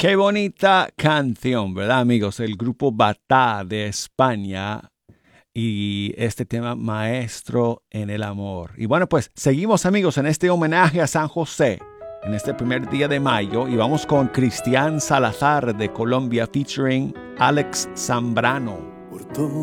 Qué bonita canción, ¿verdad, amigos? El grupo Batá de España y este tema Maestro en el Amor. Y bueno, pues seguimos, amigos, en este homenaje a San José en este primer día de mayo y vamos con Cristian Salazar de Colombia featuring Alex Zambrano. Por todo